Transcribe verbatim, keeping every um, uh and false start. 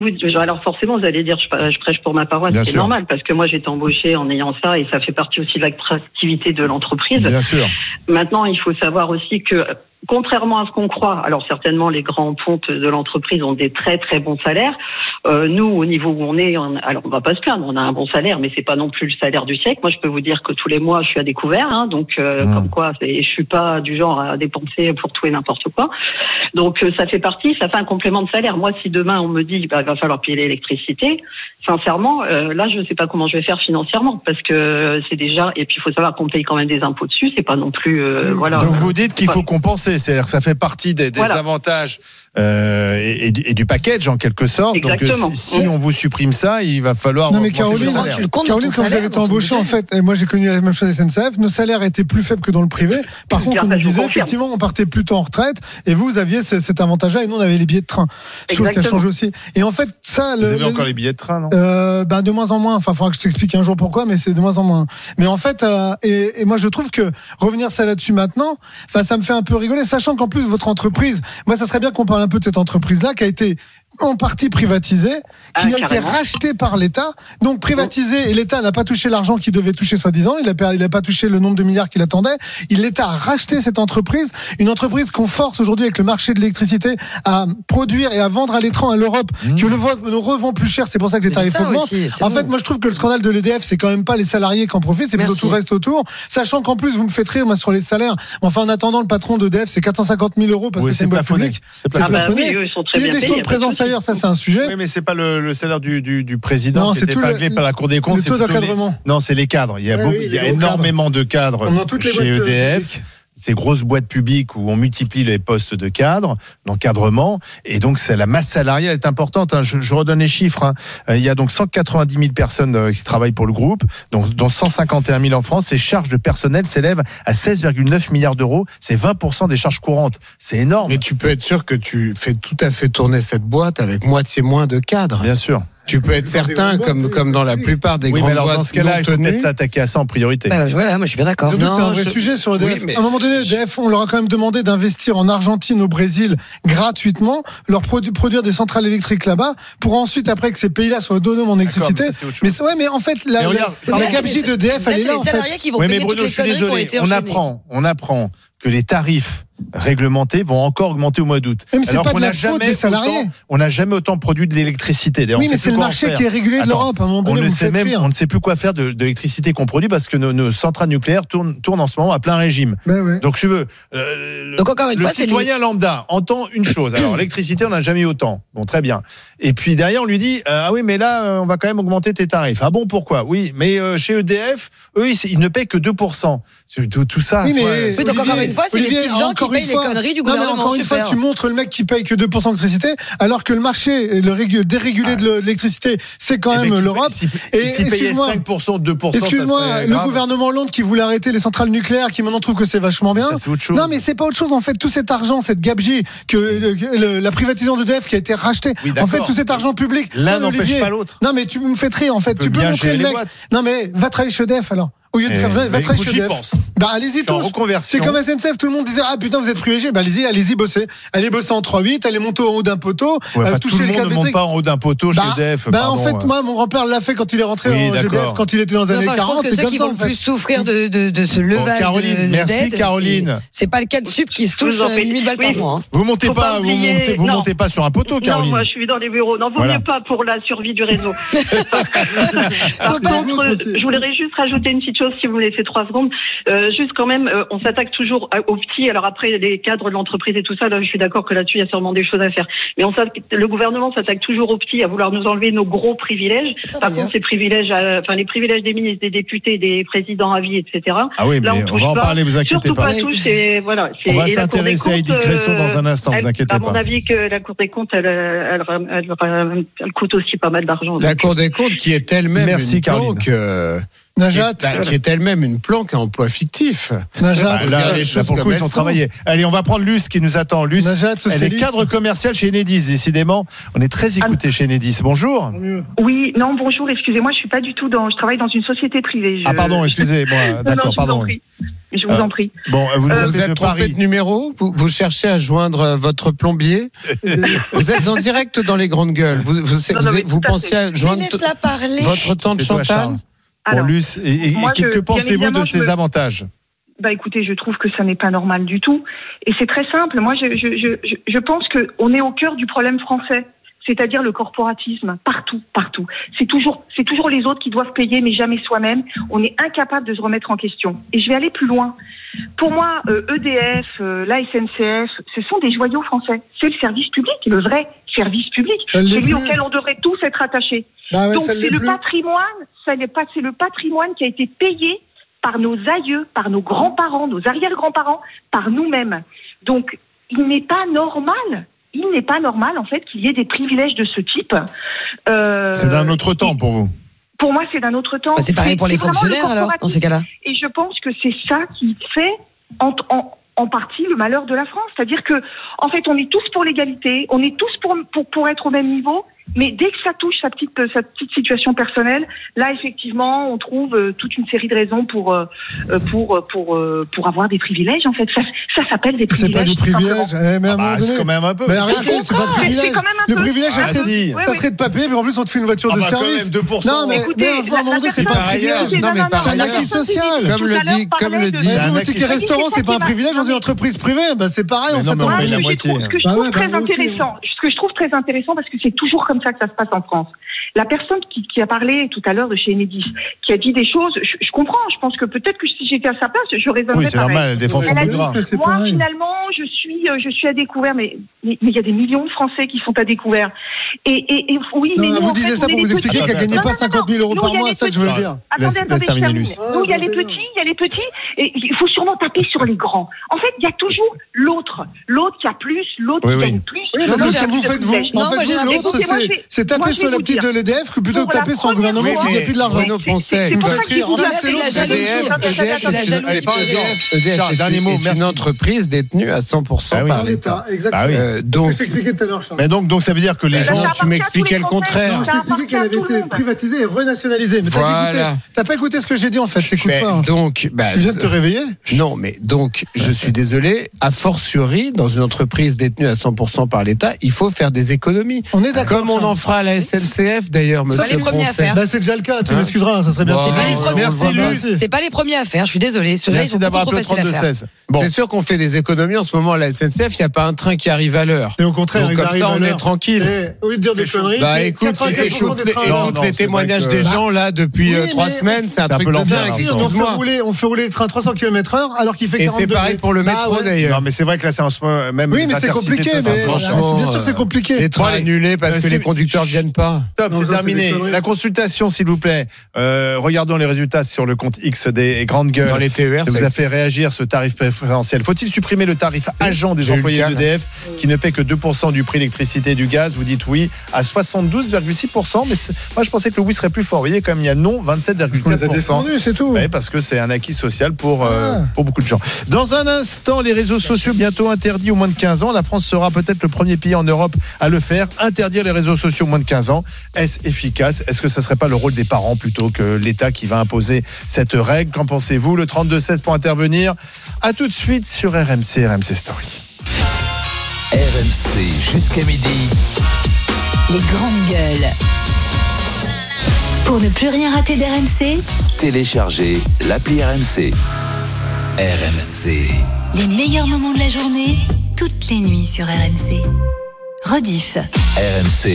Alors forcément, vous allez dire, je, je prêche pour ma paroisse, Bien c'est sûr. normal, parce que moi j'ai été embauchée en ayant ça, et ça fait partie aussi de l'attractivité de l'entreprise. Bien sûr. Maintenant, il faut savoir aussi que, contrairement à ce qu'on croit, alors certainement les grands pontes de l'entreprise ont des très très bons salaires. Euh, nous, au niveau où on est, on, alors on va pas se plaindre, on a un bon salaire, mais c'est pas non plus le salaire du siècle. Moi, je peux vous dire que tous les mois, je suis à découvert, hein, donc euh, mmh. comme quoi, c'est, je suis pas du genre à dépenser pour tout et n'importe quoi. Donc euh, ça fait partie, ça fait un complément de salaire. Moi, si demain on me dit, bah, il va falloir payer l'électricité, sincèrement, euh, là, je sais pas comment je vais faire financièrement, parce que c'est déjà, et puis il faut savoir qu'on paye quand même des impôts dessus, c'est pas non plus, euh, voilà. Donc vous dites qu'il faut compenser. C'est-à-dire que ça fait partie des, des voilà. avantages euh, et, et du package en quelque sorte. Exactement. Donc si, si on vous supprime ça, il va falloir. Non mais Caroline, tu le comptes Caroline, quand vous avez été embauchée, en fait, et moi j'ai connu la même chose à S N C F, nos salaires étaient plus faibles que dans le privé. Par contre, on nous disait effectivement, on partait plus tôt en retraite, et vous, vous aviez cet avantage-là, et nous on avait les billets de train. Chose qui a changé aussi. Et en fait, ça, vous le, avez le, encore les billets de train, non euh, Ben de moins en moins. Enfin, il faudra que je t'explique un jour pourquoi, mais c'est de moins en moins. Mais en fait, euh, et, et moi je trouve que revenir ça là-dessus maintenant, enfin, ça me fait un peu rigoler, sachant qu'en plus votre entreprise, moi ça serait bien qu'on parle un peu de cette entreprise-là qui a été en partie privatisée, qui ah, a été rachetée par l'État, donc privatisée, et l'État n'a pas touché l'argent qu'il devait toucher soi-disant, il n'a il a pas touché le nombre de milliards qu'il attendait, il, l'État a racheté cette entreprise, une entreprise qu'on force aujourd'hui avec le marché de l'électricité à produire et à vendre à l'étranger, à l'Europe, mmh. qui le revend plus cher, c'est pour ça que les tarifs augmentent. En bon. fait, moi je trouve que le scandale de l'E D F, c'est quand même pas les salariés qui en profitent, c'est plutôt tout le reste autour, sachant qu'en plus vous me faites rire moi sur les salaires, enfin en attendant le patron d'E D F c'est quatre cent cinquante mille euros parce oui, que c'est une boîte publique, c'est plafonné. Ah bah oui, eux, ils sont très il y a des choses de présence ailleurs, ça c'est un sujet. Oui, mais c'est pas le, le salaire du, du, du président non, qui était épinglé par la Cour des comptes. Le taux d'encadrement. Les... Non, c'est les cadres. Il y a, ouais, beaucoup, oui, il y a énormément cadres. de cadres chez E D F. Publiques. Ces grosses boîtes publiques où on multiplie les postes de cadres, d'encadrement, et donc c'est, la masse salariale est importante. Hein. Je, je redonne les chiffres. Hein. Il y a donc cent quatre-vingt-dix mille personnes qui travaillent pour le groupe, donc dont cent cinquante et un mille en France. Ces charges de personnel s'élèvent à seize virgule neuf milliards d'euros. C'est vingt pour cent des charges courantes. C'est énorme. Mais tu peux être sûr que tu fais tout à fait tourner cette boîte avec moitié moins de cadres. Bien sûr. Tu peux être certain, comme, comme dans la plupart des oui, grandes mais alors boîtes. Dans ce cas-là, il faut peut-être s'attaquer à ça en priorité. Bah, voilà, moi je suis bien d'accord. C'est un vrai je... sujet sur E D F. Oui, mais... À un moment donné, E D F, on leur a quand même demandé d'investir en Argentine, au Brésil, gratuitement, leur produ- produire des centrales électriques là-bas, pour ensuite, après que ces pays-là soient autonomes en électricité. Mais, ça, mais ouais, mais en fait, la, regarde, la, la gabegie d'E D F, elle est là. C'est les salariés qui vont oui, payer mais Bruno, toutes les conneries qui ont été on apprend, on apprend que les tarifs réglementés vont encore augmenter au mois d'août. Mais c'est Alors pas de la faute des salariés. Autant, on n'a jamais autant produit de l'électricité. D'ailleurs, oui, mais c'est le marché qui est régulé de Attends, l'Europe. À un moment donné, on, ne sait même, on ne sait plus quoi faire de, de l'électricité qu'on produit parce que nos, nos centrales nucléaires tournent, tournent en ce moment à plein régime. Ben ouais. Donc, tu veux, euh, Donc, encore une le fois, citoyen les... lambda entend une chose. Alors, l'électricité, on n'a jamais eu autant. Bon, très bien. Et puis derrière, on lui dit euh, ah oui, mais là, euh, on va quand même augmenter tes tarifs. Ah bon, pourquoi ? Oui, mais euh, chez E D F, eux, ils, ils ne paient que deux pour cent. Tout, tout ça. Oui, mais ouais, oui, donc encore une fois, c'est Olivier, les petits gens qui payent fois, les conneries du gouvernement. Non, mais encore une super. fois, tu montres le mec qui paye que deux pour cent d'électricité, alors que le marché, le régul, dérégulé ah. de l'électricité, c'est quand même l'Europe. Si, et s'il payait cinq pour cent, deux pour cent, excuse-moi, ça le gouvernement Hollande qui voulait arrêter les centrales nucléaires, qui maintenant trouve que c'est vachement bien. Ça, c'est autre chose. Non, mais c'est pas autre chose. En fait, tout cet argent, cette gabegie, que, que le, la privatisation d'E D F qui a été rachetée. Oui, en fait, tout cet argent public. L'un n'empêche pas l'autre. Non, mais tu me fais rire, en fait. Tu peux montrer le mec. Non, mais va travailler chez E D F alors. Au lieu de faire, va bah, travailler chez E D F. Pense. Bah, allez-y tous. C'est comme S N C F, tout le monde disait, ah putain, vous êtes privilégiés. Bah, allez-y, allez-y bosser. Allez bosser en trois huit, allez monter en haut d'un poteau. Ouais, enfin, tout le monde ne monte pas en haut d'un poteau bah, chez E D F. Bah, pardon, en fait, ouais. moi, mon grand-père l'a fait quand il est rentré oui, en G D F, quand il était dans les années enfin, quarante. Je pense que ceux qui vont le plus souffrir de, de, de ce levage bon, Caroline, de, de merci dette, Caroline. C'est, c'est pas le cas de sup qui se touche huit mille balles par mois. Hein. Vous montez pas, vous montez, vous montez pas sur un poteau, Caroline. Non, moi, je suis dans les bureaux. Non, vaut mieux pas pour la survie du réseau. Par contre, je voudrais juste rajouter une petite chose, si vous me laissez trois secondes. Euh, juste quand même, euh, on s'attaque toujours aux petits. Alors après, les cadres de l'entreprise et tout ça, là, je suis d'accord que là-dessus, il y a sûrement des choses à faire. Mais on le gouvernement s'attaque toujours aux petits, à vouloir nous enlever nos gros privilèges. Par contre, ces privilèges, à, enfin les privilèges des ministres, des députés, des présidents à vie, et cetera. Ah oui, là, mais on, on va en pas. parler, vous inquiétez Surtout pas. pas touche, c'est, voilà, c'est, on va s'intéresser à Edith Cresson dans un instant, elle, vous inquiétez à pas. À mon avis, que la Cour des comptes, elle, elle, elle, elle, elle, elle coûte aussi pas mal d'argent. La Cour des comptes qui est elle-même Merci, une Caroline. banque. Euh, Najat, qui est, qui est elle-même une planque à emploi fictif. Najat, ah, là, les choses pour le coup, ils ont travaillé. Allez, on va prendre Luce qui nous attend. Luce, Najat, elle est cadre commercial chez Enedis. Décidément, on est très écouté ah, chez Enedis. Bonjour. Oui, non, bonjour. Excusez-moi, je suis pas du tout dans. Je travaille dans une société privée. Je... Ah pardon, excusez-moi. D'accord, non, pardon. Je vous en prie. Bon, vous, euh, vous êtes trompé de numéro. Vous, vous cherchez à joindre votre plombier. Vous êtes en direct dans les grandes gueules. Vous, vous, non, non, vous, vous pensiez à joindre votre tante Chantal. Pour Luce, et, et, moi, et que, je, que pensez-vous de ces me... avantages? Bah écoutez, je trouve que ça n'est pas normal du tout. Et c'est très simple. Moi, je, je, je, je pense qu'on est au cœur du problème français. C'est-à-dire le corporatisme, partout, partout. C'est toujours, c'est toujours les autres qui doivent payer, mais jamais soi-même. On est incapable de se remettre en question. Et je vais aller plus loin. Pour moi, euh, E D F, euh, la S N C F, ce sont des joyaux français. C'est le service public, le vrai service public. C'est lui auquel on devrait tous être attachés. Ah ouais, donc c'est le plus. patrimoine, ça n'est pas, c'est le patrimoine qui a été payé par nos aïeux, par nos grands-parents, nos arrière-grands-parents, par nous-mêmes. Donc, il n'est pas normal. Il n'est pas normal, en fait, qu'il y ait des privilèges de ce type. Euh, c'est d'un autre temps pour vous. Pour moi, c'est d'un autre temps. Bah, c'est pareil c'est, pour les fonctionnaires, alors, dans ces cas-là. Et je pense que c'est ça qui fait, en, en, en partie, le malheur de la France. C'est-à-dire que, en fait, on est tous pour l'égalité, on est tous pour, pour, pour être au même niveau, mais dès que ça touche sa petite, sa petite situation personnelle, là, effectivement, on trouve euh, toute une série de raisons pour, euh, pour, pour, euh, pour avoir des privilèges, en fait. Ça, ça s'appelle des privilèges. C'est pas des privilèges, eh, mais à un moment ah, donné. C'est quand même un peu. Mais arrêtez, c'est pas un privilège. Le privilège, ah, ça, si. ça oui, serait oui. de papier, mais en plus, on te fait une voiture ah, de bah, service. Quand même, deux pour cent. Non, mais, écoutez, mais à un moment donné, c'est pas un privilège. Non, mais c'est un acquis social. Comme le dit, comme le dit. Un ticket restaurant, c'est pas un privilège dans une entreprise privée. Bah, c'est pareil, en fait. Non, mais on paye la moitié. Ce que je trouve très intéressant, ce que je trouve très intéressant, parce que c'est toujours comme ça que ça se passe en France. La personne qui, qui a parlé tout à l'heure de chez Enedis, qui a dit des choses, je, je comprends, je pense que peut-être que si j'étais à sa place, je raisonnerais oui, c'est pareil. Normal, elle défend son droit. Moi, pareil. Finalement, je suis, je suis à découvert, mais mais il y a des millions de Français qui sont à découvert. Et, et, et oui, non, mais vous nous, disiez fait, ça pour vous expliquer qu'elle gagnait pas cinquante mille euros par mois, c'est ça que je veux dire. Attendez, attendez, nous, il y a les petits, il y a les petits, et il faut sûrement taper sur les grands. En fait, il y a toujours l'autre, l'autre qui a plus, l'autre qui gagne plus. Oui, mais c'est ce que vous faites vous. En fait, vous, l'autre, c'est taper sur la petite de l'E D F que plutôt que taper sur le gouvernement qui n'a plus de l'argent. Renaud pensait. En fait, c'est la jalousie. E D F, dernier mot, c'est une entreprise détenue à cent pour cent par l'État. Exactement. Donc, je t'expliquais tout à l'heure, mais donc, donc ça veut dire que les gens, tu m'expliquais le contraire. Je t'expliquais qu'elle avait été privatisée et renationalisée. Mais t'as pas écouté ce que j'ai dit en fait. T'écoutes pas. Donc, tu viens de te réveiller? Non, mais donc, je suis désolé. A fortiori, dans une entreprise détenue à cent pour cent par l'État, il faut faire des économies. On est d'accord. Comme on en fera à la S N C F d'ailleurs, monsieur Poncet. Bah c'est déjà le cas. Tu m'excuseras, ça serait bien. Merci Luce. C'est pas les premiers à faire. Je suis désolé. Merci d'avoir appelé trente-deux seize. C'est sûr qu'on fait des économies en ce moment à la S N C F. Il n'y a pas un train qui arrive à l'heure. Et au contraire, donc, comme ça, on est tranquille. Au lieu de dire des conneries. Bah écoute, écoute les témoignages des gens là depuis trois semaines, c'est un truc de dingue. On fait rouler les trains trois cents kilomètres heure alors qu'il fait quarante degrés. Et c'est pareil pour le métro d'ailleurs. Non, mais c'est vrai que là, c'est en ce moment même. Oui, mais c'est compliqué. Bien sûr que c'est compliqué. Les trains annulés parce que les conducteurs ne viennent pas. Stop, c'est terminé. La consultation, s'il vous plaît. Regardons les résultats sur le compte X des grandes gueules. Dans les T E R, ça vous a fait réagir ce tarif préférentiel. Faut-il supprimer le tarif agent des employés d'E D F qui ne paie que deux pour cent du prix d'électricité et du gaz? Vous dites oui à soixante-douze virgule six pour cent, mais moi je pensais que le oui serait plus fort. Vous voyez, comme il y a non, vingt-sept virgule quatre pour cent. C'est tout. Oui, parce que c'est un acquis social pour, euh, ah. pour beaucoup de gens. Dans un instant, les réseaux sociaux bientôt interdits aux moins de quinze ans. La France sera peut-être le premier pays en Europe à le faire. Interdire les réseaux sociaux aux moins de quinze ans. Est-ce efficace? Est-ce que ça ne serait pas le rôle des parents plutôt que l'État qui va imposer cette règle? Qu'en pensez-vous? Le trente-deux seize pour intervenir. À tout de suite sur R M C, R M C Story. R M C jusqu'à midi. Les grandes gueules. Pour ne plus rien rater d'R M C, téléchargez l'appli R M C. R M C. Les meilleurs moments de la journée, toutes les nuits sur R M C. Rediff. R M C.